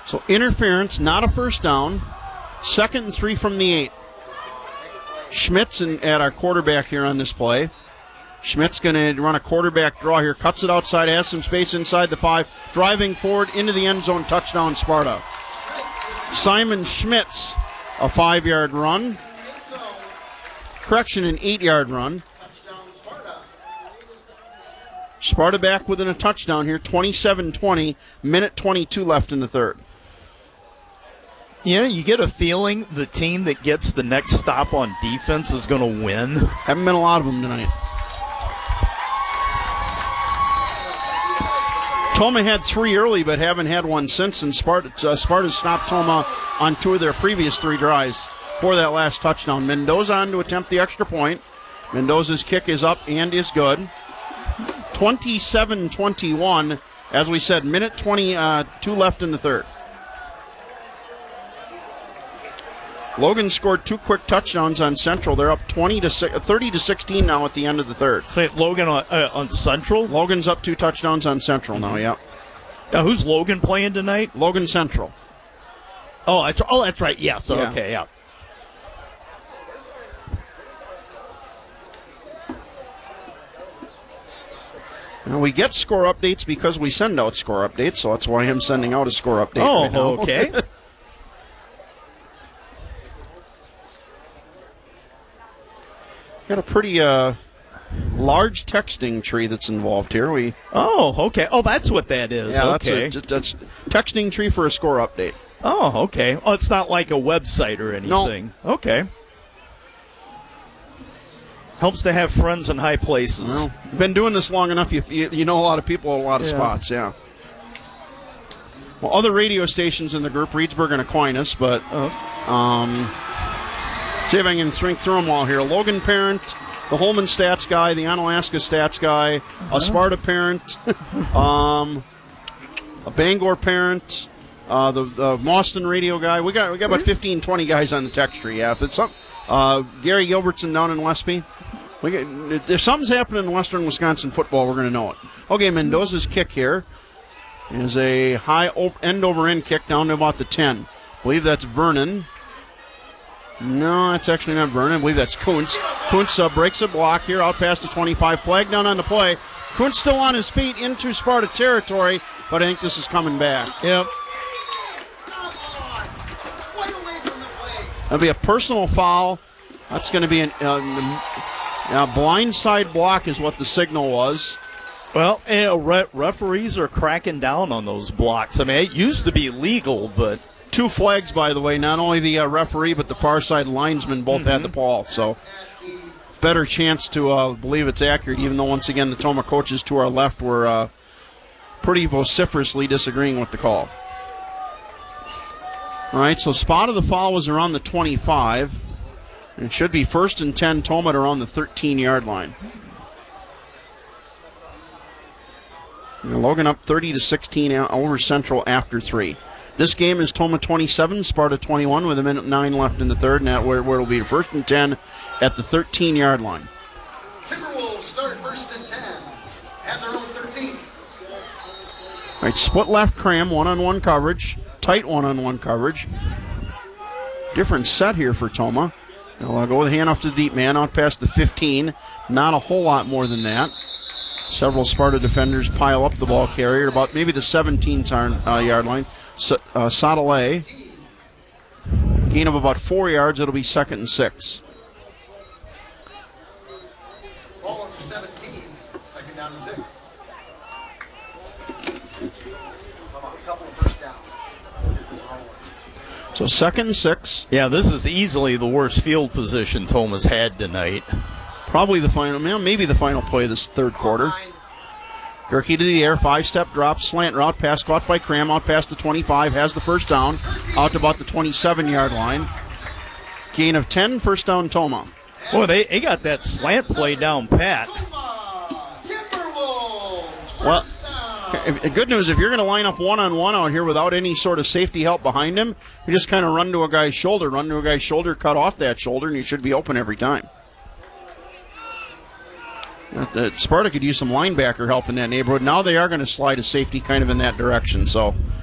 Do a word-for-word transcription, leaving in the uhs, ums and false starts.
So interference, not a first down. Second and three from the eight. Schmitz in, at our quarterback here on this play. Schmitz going to run a quarterback draw here. Cuts it outside, has some space inside the five. Driving forward into the end zone, touchdown Sparta. Simon Schmitz, a five-yard run. Correction, an eight-yard run. Sparta back within a touchdown here, twenty-seven twenty, minute twenty-two left in the third. You know, you get a feeling the team that gets the next stop on defense is going to win. Haven't been a lot of them tonight. Toma had three early, but haven't had one since, and Sparta, uh, Sparta stopped Toma on two of their previous three drives for that last touchdown. Mendoza on to attempt the extra point. Mendoza's kick is up and is good. twenty-seven twenty-one, as we said, minute twenty-two left in the third. Logan scored two quick touchdowns on Central. They're up twenty to thirty to sixteen now at the end of the third. Say Logan on, uh, on Central? Logan's up two touchdowns on Central now, yeah. Now, who's Logan playing tonight? Logan Central. Oh, that's, oh, that's right. Yes, Yeah. okay, yeah. Now, we get score updates because we send out score updates, so that's why I'm sending out a score update Oh, right now. okay. Got a pretty uh, large texting tree that's involved here. We Oh, okay. Oh, that's what that is. yeah, okay. that's a that's texting tree for a score update. Oh, okay. Oh, it's not like a website or anything. No. Okay. Helps to have friends in high places. Well, you've been doing this long enough, you, you, you know a lot of people at a lot of Yeah. spots, yeah. Well, other radio stations in the group, Reedsburg and Aquinas, but um, see if I can think through them all here. Logan Parent, the Holman Stats guy, the Onalaska Stats guy, a Sparta Parent, um, a Bangor Parent, uh, the, the Mauston radio guy. We got we got about fifteen, twenty guys on the text tree. Yeah, if it's some, uh, Gary Gilbertson down in Westby. We get, if something's happening in Western Wisconsin football, we're going to know it. Okay, Mendoza's kick here is a high end-over-end kick down to about the ten. I believe that's Vernon. No, that's actually not Vernon. I believe that's Kuntz. Kuntz uh, breaks a block here out past the twenty-five. Flag down on the play. Kuntz still on his feet into Sparta territory, but I think this is coming back. Yep. That'll be a personal foul. That's going to be an, uh, a blindside block is what the signal was. Well, you know, re- referees are cracking down on those blocks. I mean, it used to be legal, but... Two flags, by the way. Not only the uh, referee, but the far side linesman both mm-hmm. had the ball. So, better chance to uh, believe it's accurate, even though, once again, the Toma coaches to our left were uh, pretty vociferously disagreeing with the call. All right, so spot of the foul was around the twenty-five. It should be first and ten, Toma at around the thirteen-yard line. And Logan up thirty to sixteen over Central after three. This game is Toma twenty-seven, Sparta twenty-one with a minute nine left in the third, and that where, where it'll be first and ten at the thirteen-yard line. Timberwolves start first and ten at their own thirteen. All right, split left cram, one-on-one coverage, tight one-on-one coverage. Different set here for Toma. They'll uh, go with a handoff to the deep man out past the fifteen. Not a whole lot more than that. Several Sparta defenders pile up the ball carrier about maybe the seventeen-yard line. So, uh, Sadale, gain of about four yards. It'll be second and six. Ball at the seventeen, second down and six. A couple of first downs. So second and six. Yeah, this is easily the worst field position Toma's had tonight. Probably the final, maybe the final play of this third quarter. Gerke to the air, five-step drop, slant route, pass caught by Cram, out past the twenty-five, has the first down, out to about the twenty-seven-yard line. Gain of ten, first down Toma. Boy, they, they got that slant play down pat. Well, the good news, if you're going to line up one-on-one out here without any sort of safety help behind him, you just kind of run to a guy's shoulder, run to a guy's shoulder, cut off that shoulder, and you should be open every time. Uh, Sparta could use some linebacker help in that neighborhood. Now they are going to slide a safety kind of in that direction. So